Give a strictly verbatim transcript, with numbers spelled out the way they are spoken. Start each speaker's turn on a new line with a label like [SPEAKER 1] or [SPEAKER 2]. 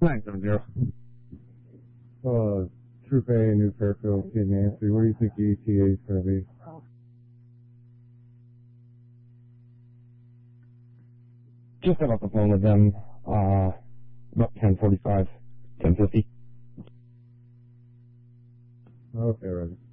[SPEAKER 1] nine seven zero.
[SPEAKER 2] Uh, Troop A, New Fairfield, Saint Nancy. Where do you think the E T A is going to be?
[SPEAKER 1] Just got off the phone with them, uh, about ten forty-five, ten fifty.
[SPEAKER 2] Okay, Roger.